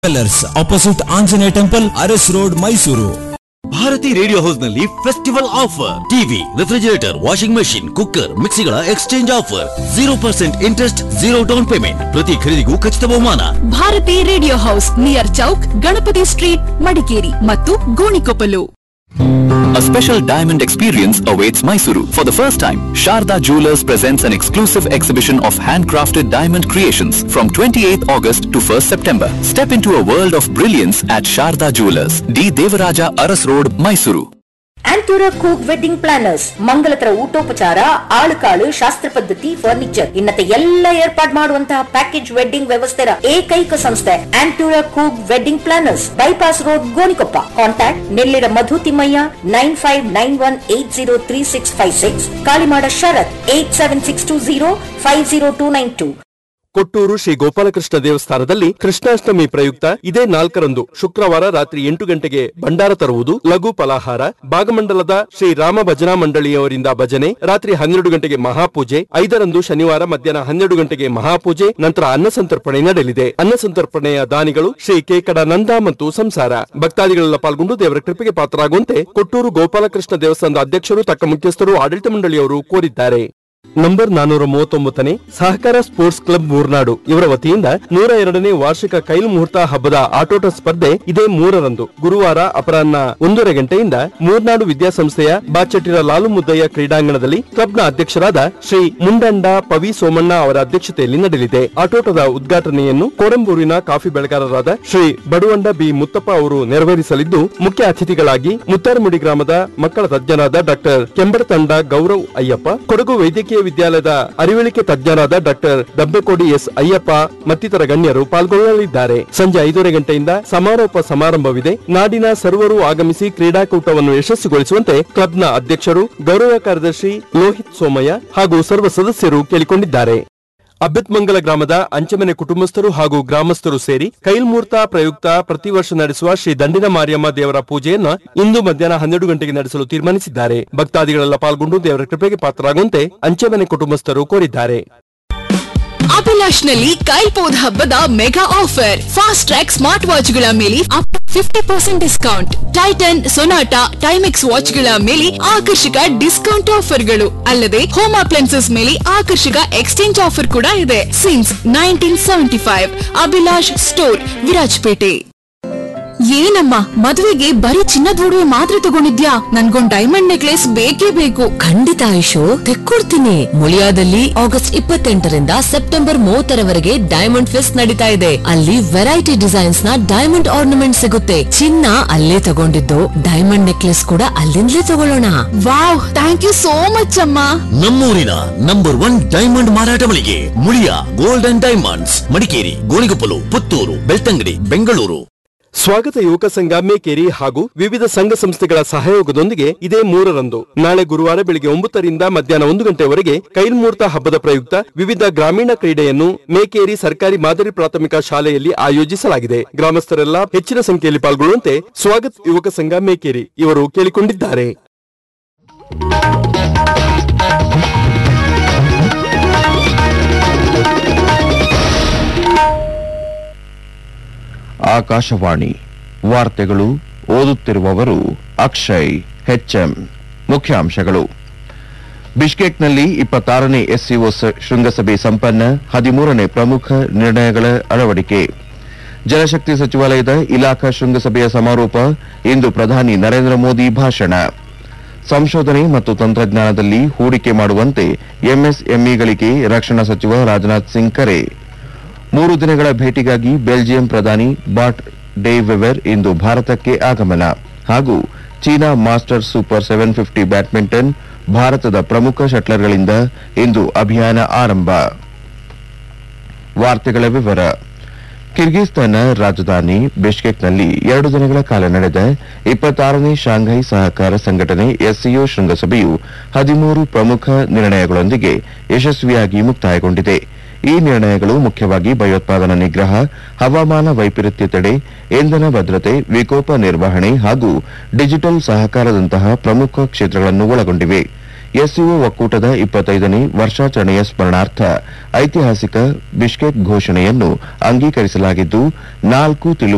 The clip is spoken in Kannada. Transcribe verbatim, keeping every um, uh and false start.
Jewelers opposite Anjaneya Temple, Ares Road, Mysuru. Bharati radio house ನಲ್ಲಿ festival offer TV, refrigerator, washing machine, cooker, ಮಿಕ್ಸಿಗಳ exchange offer, zero percent interest, zero down payment, ಪ್ರತಿ ಖರೀದಿಗೂ ಖಚಿತ ಬಹುಮಾನ. Bharati radio house near Chowk, Ganapati street, Madikeri ಮತ್ತು Gonikoppal. A special diamond experience awaits Mysuru. For the first time, Sharda Jewelers presents an exclusive exhibition of handcrafted diamond creations from twenty-eighth August to first September. Step into a world of brilliance at Sharda Jewelers, D. Devaraja, Aras Road, Mysuru. ಆಂಟೂರ ಕೂಕ್ wedding planners ಮಂಗಲತರ ಊಟೋಪಚಾರ, ಆಳುಕಾಳು, ಶಾಸ್ತ್ರ ಪದ್ಧತಿ, ಫರ್ನಿಚರ್ ಇನ್ನತೆ ಎಲ್ಲ ಏರ್ಪಾಡು ಮಾಡುವಂತಹ ಪ್ಯಾಕೇಜ್ ವೆಡ್ಡಿಂಗ್ ವ್ಯವಸ್ಥೆಯ ಏಕೈಕ ಸಂಸ್ಥೆ ಆಂಟೂರ ಕೂಕ್ wedding planners, bypass road, Gonikoppa. Contact Nellira ಮಧು Thimmaiah nine five nine one eight zero three six five six, Kalimada ಶರತ್ eight seven six two zero five zero two nine two. ಕೊಟ್ಟೂರು ಶ್ರೀ ಗೋಪಾಲಕೃಷ್ಣ ದೇವಸ್ಥಾನದಲ್ಲಿ ಕೃಷ್ಣಾಷ್ಟಮಿ ಪ್ರಯುಕ್ತ ಇದೇ ನಾಲ್ಕರಂದು ಶುಕ್ರವಾರ ರಾತ್ರಿ ಎಂಟು ಗಂಟೆಗೆ ಭಂಡಾರ ತರುವುದು, ಲಘು ಫಲಾಹಾರ, ಭಾಗಮಂಡಲದ ಶ್ರೀ ರಾಮ ಭಜನಾ ಮಂಡಳಿಯವರಿಂದ ಭಜನೆ, ರಾತ್ರಿ ಹನ್ನೆರಡು ಗಂಟೆಗೆ ಮಹಾಪೂಜೆ, ಐದರಂದು ಶನಿವಾರ ಮಧ್ಯಾಹ್ನ ಹನ್ನೆರಡು ಗಂಟೆಗೆ ಮಹಾಪೂಜೆ, ನಂತರ ಅನ್ನಸಂತರ್ಪಣೆ ನಡೆಯಲಿದೆ. ಅನ್ನಸಂತರ್ಪಣೆಯ ದಾನಿಗಳು ಶ್ರೀ ಕೇಕಡ ನಂದ ಮತ್ತು ಸಂಸಾರ. ಭಕ್ತಾದಿಗಳೆಲ್ಲ ಪಾಲ್ಗೊಂಡು ದೇವರ ಕೃಪೆಗೆ ಪಾತ್ರರಾಗುವಂತೆ ಕೊಟ್ಟೂರು ಗೋಪಾಲಕೃಷ್ಣ ದೇವಸ್ಥಾನದ ಅಧ್ಯಕ್ಷರು, ತಕ್ಕ ಮುಖ್ಯಸ್ಥರು, ಆಡಳಿತ ಮಂಡಳಿಯವರು ಕೋರಿದ್ದಾರೆ. ನಂಬರ್ ನಾನೂರ ಮೂವತ್ತೊಂಬತ್ತನೇ ಸಹಕಾರ ಸ್ಪೋರ್ಟ್ಸ್ ಕ್ಲಬ್ ಮೂರ್ನಾಡು ಇವರ ವತಿಯಿಂದ ನೂರ ಎರಡನೇ ವಾರ್ಷಿಕ ಕೈಲು ಮುಹೂರ್ತ ಹಬ್ಬದ ಆಟೋಟ ಸ್ಪರ್ಧೆ ಇದೇ ಮೂರರಂದು ಗುರುವಾರ ಅಪರಾಹ್ನ ಒಂದೂವರೆ ಗಂಟೆಯಿಂದ ಮೂರ್ನಾಡು ವಿದ್ಯಾಸಂಸ್ಥೆಯ ಬಾಚಟಿರ ಲಾಲು ಮುದ್ದಯ್ಯ ಕ್ರೀಡಾಂಗಣದಲ್ಲಿ ಕ್ಲಬ್ನ ಅಧ್ಯಕ್ಷರಾದ ಶ್ರೀ ಮುಂಡಂಡ ಪವಿ ಸೋಮಣ್ಣ ಅವರ ಅಧ್ಯಕ್ಷತೆಯಲ್ಲಿ ನಡೆಯಲಿದೆ. ಆಟೋಟದ ಉದ್ಘಾಟನೆಯನ್ನು ಕೋಡಂಬೂರಿನ ಕಾಫಿ ಬೆಳೆಗಾರರಾದ ಶ್ರೀ ಬಡುವಂಡ ಬಿ ಮುತ್ತಪ್ಪ ಅವರು ನೆರವೇರಿಸಲಿದ್ದು, ಮುಖ್ಯ ಅತಿಥಿಗಳಾಗಿ ಮುತ್ತಾರಮುಡಿ ಗ್ರಾಮದ ಮಕ್ಕಳ ತಜ್ಞರಾದ ಡಾಕ್ಟರ್ ಕೆಂಬಡತಂಡ ಗೌರವ್ ಅಯ್ಯಪ್ಪ, ಕೊಡಗು ವೈದ್ಯಕೀಯ ವಿದ್ಯಾಲಯದ ಅರಿವಳಿಕೆ ತಜ್ಞರಾದ ಡಾಕ್ಟರ್ ದಬ್ಬೆಕೋಡಿ ಎಸ್ ಅಯ್ಯಪ್ಪ ಮತ್ತಿತರ ಗಣ್ಯರು ಪಾಲ್ಗೊಳ್ಳಲಿದ್ದಾರೆ. ಸಂಜೆ ಐದೂವರೆ ಗಂಟೆಯಿಂದ ಸಮಾರೋಪ ಸಮಾರಂಭವಿದೆ. ನಾಡಿನ ಸರ್ವರು ಆಗಮಿಸಿ ಕ್ರೀಡಾಕೂಟವನ್ನು ಯಶಸ್ವಿಗೊಳಿಸುವಂತೆ ಕ್ಲಬ್ನ ಅಧ್ಯಕ್ಷರು, ಗೌರವ ಕಾರ್ಯದರ್ಶಿ ಲೋಹಿತ್ ಸೋಮಯ್ಯ ಹಾಗೂ ಸರ್ವ ಸದಸ್ಯರು ಕೇಳಿಕೊಂಡಿದ್ದಾರೆ. ಅಬ್ಬತ್ಮಂಗಲ ಗ್ರಾಮದ ಅಂಚೆಮನೆ ಕುಟುಂಬಸ್ಥರು ಹಾಗೂ ಗ್ರಾಮಸ್ಥರು ಸೇರಿ ಕೈಲ್ಮೂರ್ತ ಪ್ರಯುಕ್ತ ಪ್ರತಿ ವರ್ಷ ನಡೆಸುವ ಶ್ರೀ ದಂಡಿನ ಮಾರಿಯಮ್ಮ ದೇವರ ಪೂಜೆಯನ್ನು ಇಂದು ಮಧ್ಯಾಹ್ನ ಹನ್ನೆರಡು ಗಂಟೆಗೆ ನಡೆಸಲು ತೀರ್ಮಾನಿಸಿದ್ದಾರೆ. ಭಕ್ತಾದಿಗಳೆಲ್ಲ ಪಾಲ್ಗೊಂಡು ದೇವರ ಕೃಪೆಗೆ ಪಾತ್ರರಾಗುವಂತೆ ಅಂಚೆಮನೆ ಕುಟುಂಬಸ್ಥರು ಕೋರಿದ್ದಾರೆ. ಅಭಿಲಾಷ್ ನಲ್ಲಿ ಕೈಲ್ಪೋದ್ ಹಬ್ಬದ mega offer, fast track smart ವಾಚ್ಗಳ ಮೇಲೆ up fifty percent discount, tighten, Sonata, Timex ವಾಚ್ಗಳ ಮೇಲೆ ಆಕರ್ಷಕ ಡಿಸ್ಕೌಂಟ್ ಆಫರ್ಗಳು, ಅಲ್ಲದೆ ಹೋಮ್ ಅಪ್ಲೈನ್ಸಸ್ ಮೇಲೆ ಆಕರ್ಷಕ ಎಕ್ಸ್ಚೇಂಜ್ ಆಫರ್ ಕೂಡ ಇದೆ. Since nineteen seventy five Abhilash store, Virajpet. ಏನಮ್ಮ ಮದುವೆಗೆ ಬರೀ ಚಿನ್ನದ ಒಡವೆ ಮಾತ್ರ ತಗೊಂಡಿದ್ಯಾ? ನನ್ಗೊಂದ್ ಡೈಮಂಡ್ ನೆಕ್ಲೆಸ್ ಬೇಕೇ ಬೇಕು. ಖಂಡಿತ ಆಯುಷು, ತೆಕ್ಕೊಡ್ತೀನಿ. ಮುಳಿಯಾದಲ್ಲಿ ಆಗಸ್ಟ್ ಇಪ್ಪತ್ತೆಂಟರಿಂದ ಸೆಪ್ಟೆಂಬರ್ ಮೂವತ್ತರವರೆಗೆ ಡೈಮಂಡ್ ಫೆಸ್ಟ್ ನಡೀತಾ ಇದೆ. ಅಲ್ಲಿ ವೆರೈಟಿ ಡಿಸೈನ್ಸ್ ನ ಡೈಮಂಡ್ ಆರ್ನಮೆಂಟ್ ಸಿಗುತ್ತೆ. ಚಿನ್ನ ಅಲ್ಲೇ ತಗೊಂಡಿದ್ದು, ಡೈಮಂಡ್ ನೆಕ್ಲೆಸ್ ಕೂಡ ಅಲ್ಲಿಂದಲೇ ತಗೊಳ್ಳೋಣ. Wow, thank you so much ಅಮ್ಮ. ನಮ್ಮೂರಿನ ನಂಬರ್ ಒನ್ ಡೈಮಂಡ್ ಮಾರಾಟ ಮಳಿಗೆ Muliya gold and diamonds, Madikeri, Gonikoppal, Puttur, Belthangady, Bengaluru. ಸ್ವಾಗತ ಯುವಕ ಸಂಘ ಮೇಕೇರಿ ಹಾಗೂ ವಿವಿಧ ಸಂಘ ಸಂಸ್ಥೆಗಳ ಸಹಯೋಗದೊಂದಿಗೆ ಇದೇ ಮೂರರಂದು ನಾಳೆ ಗುರುವಾರ ಬೆಳಿಗ್ಗೆ ಒಂಬತ್ತರಿಂದ ಮಧ್ಯಾಹ್ನ ಒಂದು ಗಂಟೆವರೆಗೆ ಕೈಲ್ಮೂರ್ತ ಹಬ್ಬದ ಪ್ರಯುಕ್ತ ವಿವಿಧ ಗ್ರಾಮೀಣ ಕ್ರೀಡೆಯನ್ನು ಮೇಕೇರಿ ಸರ್ಕಾರಿ ಮಾದರಿ ಪ್ರಾಥಮಿಕ ಶಾಲೆಯಲ್ಲಿ ಆಯೋಜಿಸಲಾಗಿದೆ. ಗ್ರಾಮಸ್ಥರೆಲ್ಲ ಹೆಚ್ಚಿನ ಸಂಖ್ಯೆಯಲ್ಲಿ ಪಾಲ್ಗೊಳ್ಳುವಂತೆ ಸ್ವಾಗತ ಯುವಕ ಸಂಘ ಮೇಕೇರಿ ಇವರು ಕೇಳಿಕೊಂಡಿದ್ದಾರೆ. ಆಕಾಶವಾಣಿ ವಾರ್ತೆಗಳು, ಓದುತ್ತಿರುವವರು ಅಕ್ಷಯ್ ಹೆಚ್ಎಂ. ಮುಖ್ಯಾಂಶಗಳು: ಬಿಷ್ಕೇಕ್ನಲ್ಲಿ ಇಪ್ಪತ್ತಾರನೇ ಎಸ್ಸಿಒ ಶೃಂಗಸಭೆ ಸಂಪನ್ನ, ಹದಿಮೂರನೇ ಪ್ರಮುಖ ನಿರ್ಣಯಗಳ ಅಳವಡಿಕೆ. ಜಲಶಕ್ತಿ ಸಚಿವಾಲಯದ ಇಲಾಖಾ ಶೃಂಗಸಭೆಯ ಸಮಾರೋಪ, ಇಂದು ಪ್ರಧಾನಿ ನರೇಂದ್ರ ಮೋದಿ ಭಾಷಣ. ಸಂಶೋಧನೆ ಮತ್ತು ತಂತ್ರಜ್ಞಾನದಲ್ಲಿ ಹೂಡಿಕೆ ಮಾಡುವಂತೆ ಎಂಎಸ್ಎಂಇಗಳಿಗೆ ರಕ್ಷಣಾ ಸಚಿವ ರಾಜನಾಥ್ ಸಿಂಗ್ ಕರೆ. ಮೂರು ದಿನಗಳ ಭೇಟಿಗಾಗಿ ಬೆಲ್ಜಿಯಂ ಪ್ರಧಾನಿ ಬಾಟ್ ಡೆ ವೆವೆರ್ ಇಂದು ಭಾರತಕ್ಕೆ ಆಗಮನ. ಹಾಗೂ China master super seven fifty badminton, ಭಾರತದ ಪ್ರಮುಖ ಶಟ್ಲರ್ಗಳಿಂದ ಇಂದು ಅಭಿಯಾನ ಆರಂಭ. ವಾರ್ತೆಗಳ ವಿವರ. ಕಿರ್ಗಿಸ್ತಾನ ರಾಜಧಾನಿ ಬಿಷ್ಕೇಕ್ನಲ್ಲಿ ಎರಡು ದಿನಗಳ ಕಾಲ ನಡೆದ ಇಪ್ಪತ್ತಾರನೇ ಶಾಂಘೈ ಸಹಕಾರ ಸಂಘಟನೆ ಎಸ್ಸಿಒ ಶೃಂಗಸಭೆಯು ಹದಿಮೂರು ಪ್ರಮುಖ ನಿರ್ಣಯಗಳೊಂದಿಗೆ ಯಶಸ್ವಿಯಾಗಿ ಮುಕ್ತಾಯಗೊಂಡಿದೆ. ಈ ನಿರ್ಣಯಗಳು ಮುಖ್ಯವಾಗಿ ಭಯೋತ್ಪಾದನಾ ನಿಗ್ರಹ, ಹವಾಮಾನ ವೈಪರೀತ್ಯ ತಡೆ, ಇಂಧನ ಭದ್ರತೆ, ವಿಕೋಪ ನಿರ್ವಹಣೆ ಹಾಗೂ ಡಿಜಿಟಲ್ ಸಹಕಾರದಂತಹ ಪ್ರಮುಖ ಕ್ಷೇತ್ರಗಳನ್ನು ಒಳಗೊಂಡಿವೆ. ಎಸ್ಸಿಒ ಒಕ್ಕೂಟದ ಇಪ್ಪತ್ತೈದನೇ ವರ್ಷಾಚರಣೆಯ ಸ್ಮರಣಾರ್ಥ ಐತಿಹಾಸಿಕ ಬಿಷ್ಕೇಕ್ ಘೋಷಣೆಯನ್ನು ಅಂಗೀಕರಿಸಲಾಗಿದ್ದು, ನಾಲ್ಕು